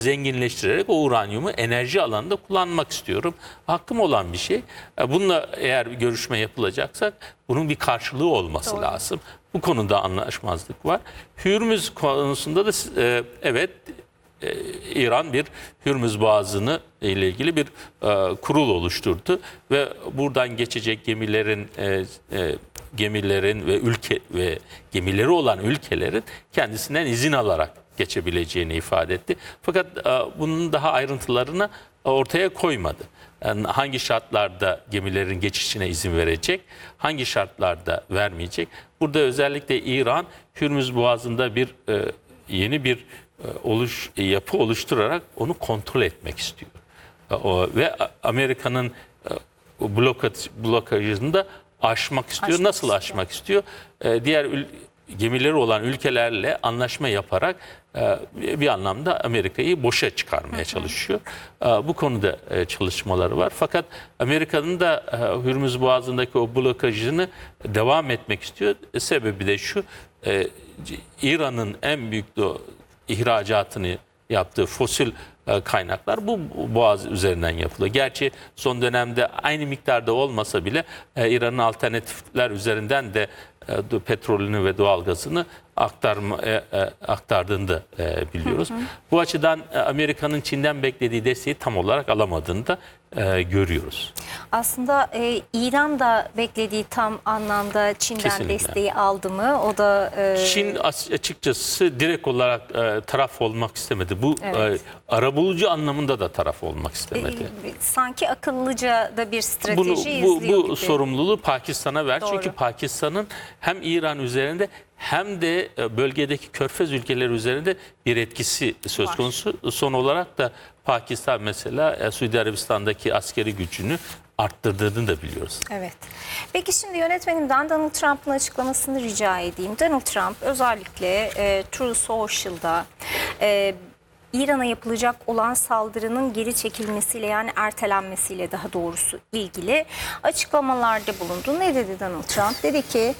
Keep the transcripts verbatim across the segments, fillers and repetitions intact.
zenginleştirerek o uranyumu enerji alanında kullanmak istiyorum. Hakkım olan bir şey. Bununla eğer bir görüşme yapılacaksa bunun bir karşılığı olması Doğru. lazım. Bu konuda anlaşmazlık var. Hürmüz konusunda da e, evet e, İran bir Hürmüz Boğazı'nı ile ilgili bir e, kurul oluşturdu ve buradan geçecek gemilerin e, e, gemilerin ve ülke ve gemileri olan ülkelerin kendisinden izin alarak geçebileceğini ifade etti. Fakat e, bunun daha ayrıntılarını ortaya koymadı. Yani hangi şartlarda gemilerin geçişine izin verecek, hangi şartlarda vermeyecek. Burada özellikle İran Hürmüz Boğazı'nda bir e, yeni bir e, oluş yapı oluşturarak onu kontrol etmek istiyor. E, o, ve Amerika'nın e, blokaj, blokajını da aşmak istiyor. Aşmak Nasıl istiyor. aşmak istiyor? E, diğer gemileri olan ülkelerle anlaşma yaparak e, bir anlamda Amerika'yı boşa çıkarmaya çalışıyor. E, bu konuda e, çalışmaları var. Fakat Amerika'nın da e, Hürmüz Boğazı'ndaki o blokajını devam etmek istiyor. E, sebebi de şu, e, İran'ın en büyük de, ihracatını yaptığı fosil e, kaynaklar bu boğaz üzerinden yapılıyor. Gerçi son dönemde aynı miktarda olmasa bile e, İran'ın alternatifler üzerinden de e, petrolünü ve doğalgazını aktarma, e, e, aktardığını da e, biliyoruz. Hı hı. Bu açıdan e, Amerika'nın Çin'den beklediği desteği tam olarak alamadığını da e, görüyoruz. Aslında e, İran da beklediği tam anlamda Çin'den Kesinlikle. desteği aldı mı? O da e... Çin açıkçası direkt olarak e, taraf olmak istemedi. Bu evet. e, arabulucu anlamında da taraf olmak istemedi. E, sanki akıllıca da bir strateji Bunu, bu, izliyor bu gibi. sorumluluğu Pakistan'a ver. Doğru. Çünkü Pakistan'ın hem İran üzerinde hem de bölgedeki Körfez ülkeleri üzerinde bir etkisi söz var. konusu. Son olarak da Pakistan mesela Suudi Arabistan'daki askeri gücünü arttırdığını da biliyoruz. Evet. Peki şimdi yönetmenimden Donald Trump'ın açıklamasını rica edeyim. Donald Trump özellikle e, Truth Social'da e, İran'a yapılacak olan saldırının geri çekilmesiyle, yani ertelenmesiyle daha doğrusu ilgili açıklamalarda bulundu. Ne dedi Donald Trump? Dedi ki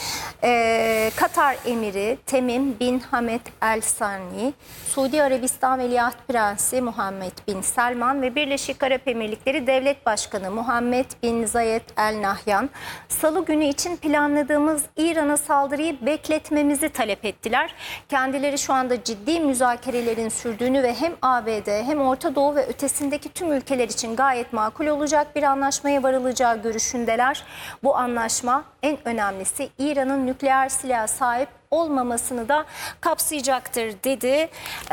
e, Katar Emiri Temim bin Hamed El Sani, Suudi Arabistan Veliaht Prensi Muhammed bin Selman ve Birleşik Arap Emirlikleri Devlet Başkanı Muhammed bin Zayed El Nahyan Salı günü için planladığımız İran'a saldırıyı bekletmemizi talep ettiler. Kendileri şu anda ciddi müzakerelerin sürdüğünü ve hem A B D hem Orta Doğu ve ötesindeki tüm ülkeler için gayet makul olacak bir anlaşmaya varılacağı görüşündeler. Bu anlaşma en önemlisi İran'ın nükleer silaha sahip olmamasını da kapsayacaktır dedi ee,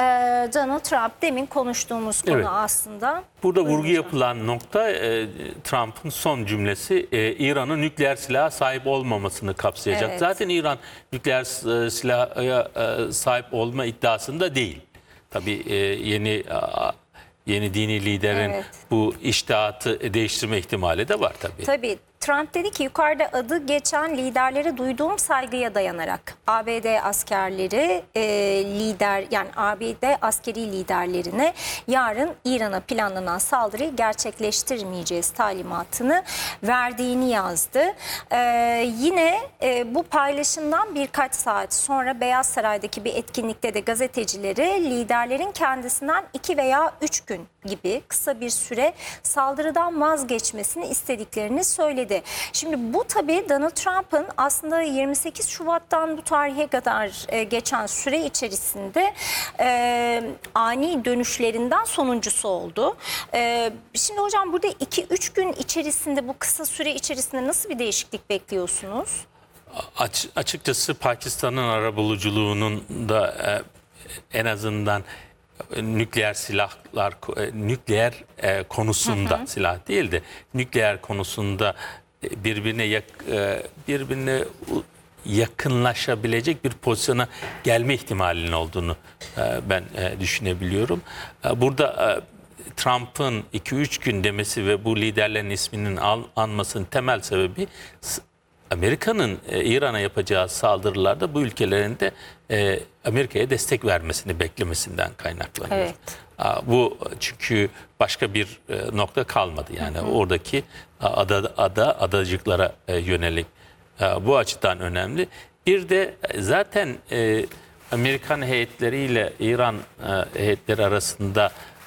Donald Trump. Demin konuştuğumuz konu evet. aslında. Burada vurgu yapılan nokta e, Trump'ın son cümlesi e, İran'ın nükleer silaha sahip olmamasını kapsayacak. Evet. Zaten İran nükleer e, silaha e, sahip olma iddiasında değil. Tabii e, yeni a, yeni dini liderin evet. bu iştihatı değiştirme ihtimali de var tabii. Tabii. Trump dedi ki yukarıda adı geçen liderlere duyduğum saygıya dayanarak A B D askerleri e, lider yani A B D askeri liderlerine yarın İran'a planlanan saldırıyı gerçekleştirmeyeceğiz talimatını verdiğini yazdı. E, yine e, bu paylaşımdan birkaç saat sonra Beyaz Saray'daki bir etkinlikte de gazetecilere liderlerin kendisinden iki veya üç gün gibi kısa bir süre saldırıdan vazgeçmesini istediklerini söyledi. Şimdi bu tabii Donald Trump'ın aslında yirmi sekiz Şubat'tan bu tarihe kadar e, geçen süre içerisinde e, ani dönüşlerinden sonuncusu oldu. E, şimdi hocam burada iki üç gün içerisinde, bu kısa süre içerisinde nasıl bir değişiklik bekliyorsunuz? Aç, açıkçası Pakistan'ın arabuluculuğunun da e, en azından nükleer silahlar, nükleer e, konusunda hı hı. silah değil de nükleer konusunda birbirine yak, e, birbirine yakınlaşabilecek bir pozisyona gelme ihtimalinin olduğunu e, ben e, düşünebiliyorum. E, burada e, Trump'ın iki üç gün demesi ve bu liderlerin isminin al, anmasının temel sebebi Amerika'nın e, İran'a yapacağı saldırılarda bu ülkelerin de e, Amerika'ya destek vermesini beklemesinden kaynaklanıyor. Evet. A, bu çünkü başka bir e, nokta kalmadı. Yani hı hı. oradaki ada, ada adacıklara e, yönelik e, bu açıdan önemli. Bir de zaten e, Amerikan heyetleriyle İran e, heyetleri arasında